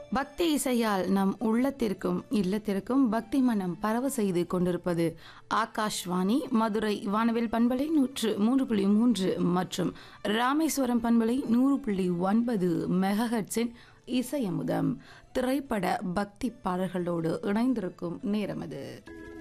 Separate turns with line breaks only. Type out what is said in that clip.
பக்தி இசையால் நம் உள்ளத்திற்கும் இல்லத்திற்கும் பக்தி மனம் பரவ செய்து கொண்டிருப்பது ஆகாஷ்வாணி மதுரை வானவில் பண்பலை 103.3 மற்றும் ராமேஸ்வரம் பண்பலை 100.9 மெகாஹெர்ட்ஸின் இசையமுதம். திரைப்பட பக்தி பாடல்களோடு இணைந்திருக்கும் நேரம் அது.